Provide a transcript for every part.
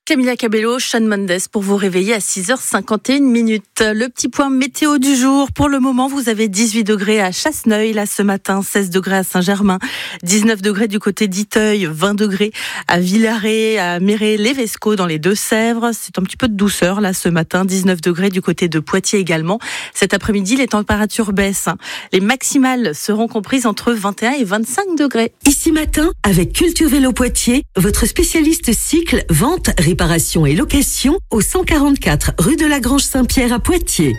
Camila Cabello, Shawn Mendes pour vous réveiller à 6h51 minutes. Le petit point météo du jour. Pour le moment, vous avez 18 degrés à Chasseneuil, là, ce matin, 16 degrés à Saint-Germain, 19 degrés du côté d'Iteuil, 20 degrés à Villaret, à Méret-Lévesco dans les Deux-Sèvres. C'est un petit peu de douceur, là, ce matin, 19 degrés du côté de Poitiers également. Cet après-midi, les températures baissent. Les maximales seront comprises entre 21 et 25 degrés. Ici matin, avec Culture Vélo Poitiers, votre spécialiste cycle, vente, réparation et location au 144 rue de la Grange Saint-Pierre à Poitiers.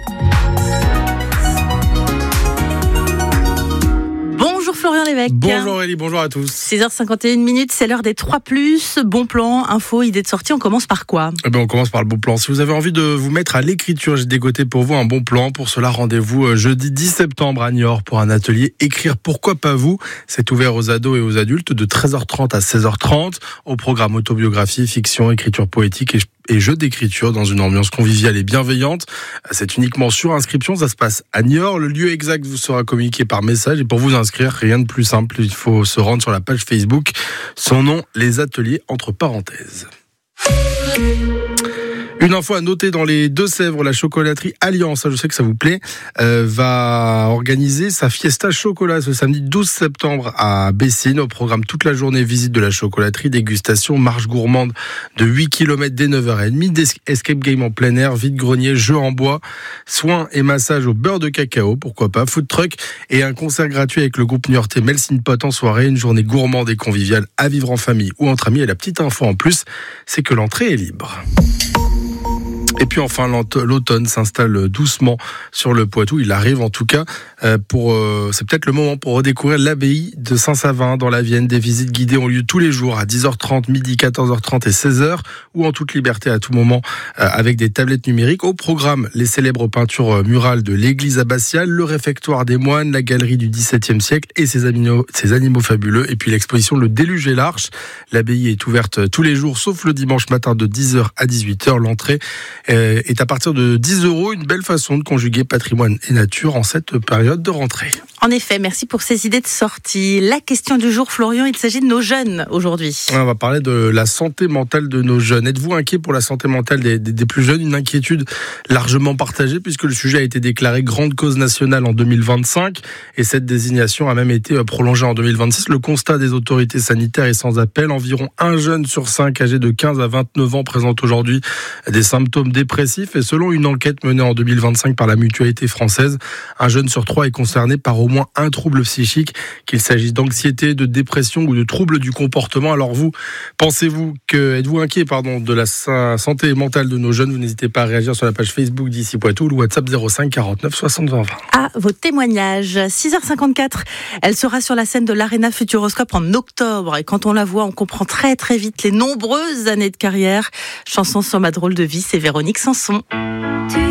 Bonjour Florian Lévesque. Bonjour Aurélie, bonjour à tous. 6h51 minutes, c'est l'heure des 3+. Bon plan, info, idée de sortie, on commence par quoi ? On commence par le bon plan. Si vous avez envie de vous mettre à l'écriture, j'ai dégoté pour vous un bon plan. Pour cela, rendez-vous jeudi 10 septembre à Niort pour un atelier Écrire pourquoi pas vous. C'est ouvert aux ados et aux adultes de 13h30 à 16h30. Au programme autobiographie, fiction, écriture poétique et jeux d'écriture dans une ambiance conviviale et bienveillante. C'est uniquement sur inscription, ça se passe à Niort. Le lieu exact vous sera communiqué par message et pour vous inscrire, rien de plus simple, il faut se rendre sur la page Facebook. Son nom, les ateliers entre parenthèses. Une info à noter dans les Deux-Sèvres, la chocolaterie Alliance, je sais que ça vous plaît, va organiser sa fiesta chocolat ce samedi 12 septembre à Bessines. Au programme toute la journée, visite de la chocolaterie, dégustation, marche gourmande de 8 km dès 9h30, escape game en plein air, vide-grenier, jeux en bois, soins et massages au beurre de cacao, pourquoi pas, food truck et un concert gratuit avec le groupe niortais Melting Pot en soirée, une journée gourmande et conviviale à vivre en famille ou entre amis. Et la petite info en plus, c'est que l'entrée est libre. Et puis enfin, l'automne s'installe doucement sur le Poitou. Il arrive en tout cas c'est peut-être le moment pour redécouvrir l'abbaye de Saint-Savin dans la Vienne. Des visites guidées ont lieu tous les jours à 10h30, midi, 14h30 et 16h ou en toute liberté à tout moment avec des tablettes numériques. Au programme, les célèbres peintures murales de l'église abbatiale, le réfectoire des moines, la galerie du XVIIe siècle et ses animaux fabuleux. Et puis l'exposition Le Déluge et l'Arche. L'abbaye est ouverte tous les jours sauf le dimanche matin de 10h à 18h. L'entrée est à partir de 10 €, une belle façon de conjuguer patrimoine et nature en cette période de rentrée. En effet, merci pour ces idées de sortie. La question du jour, Florian, il s'agit de nos jeunes aujourd'hui. On va parler de la santé mentale de nos jeunes. Êtes-vous inquiet pour la santé mentale des plus jeunes ? Une inquiétude largement partagée puisque le sujet a été déclaré grande cause nationale en 2025 et cette désignation a même été prolongée en 2026. Le constat des autorités sanitaires est sans appel. Environ 1 jeune sur 5 âgé de 15 à 29 ans présente aujourd'hui des symptômes dépressifs et selon une enquête menée en 2025 par la Mutualité française, un jeune sur 3 est concerné par au moins un trouble psychique, qu'il s'agisse d'anxiété, de dépression ou de troubles du comportement. Alors vous, êtes-vous inquiet de la santé mentale de nos jeunes ? Vous n'hésitez pas à réagir sur la page Facebook d'Ici Poitou ou le WhatsApp 05 49 60 20 20. À vos témoignages, 6h54, elle sera sur la scène de l'Arena Futuroscope en octobre et quand on la voit, on comprend très très vite les nombreuses années de carrière. Chanson sur ma drôle de vie, c'est Véronique Sanson.